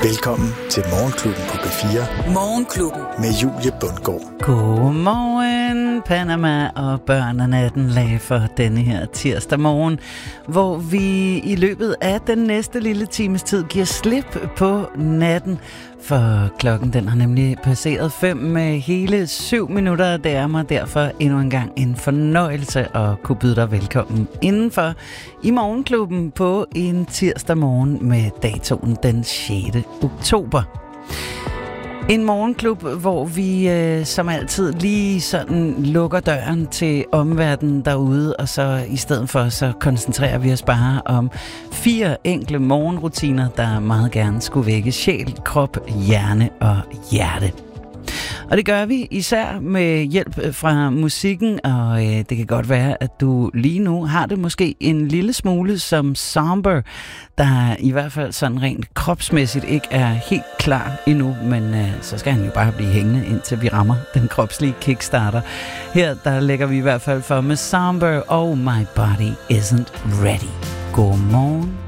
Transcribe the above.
Velkommen til Morgenklubben på P4. Morgenklubben med Julie Bundgaard. Godmorgen, Panama og børn af natten lag for denne her tirsdag morgen, hvor vi i løbet af den næste lille times tid giver slip på natten. For klokken den har nemlig passeret 5 med hele 7 minutter. Det er mig derfor endnu en gang en fornøjelse at kunne byde dig velkommen indenfor i Morgenklubben på en tirsdag morgen med datoen den 6. oktober. En morgenklub, hvor vi som altid lige sådan lukker døren til omverdenen derude, og så i stedet for så koncentrerer vi os bare om 4 enkle morgenrutiner, der meget gerne skulle vække sjæl, krop, hjerne og hjerte. Og det gør vi især med hjælp fra musikken, og det kan godt være, at du lige nu har det måske en lille smule som Somber, der i hvert fald sådan rent kropsmæssigt ikke er helt klar endnu, men så skal han jo bare blive hængende, indtil vi rammer den kropslige kickstarter. Her der lægger vi i hvert fald for med Somber og My Body Isn't Ready. God morgen.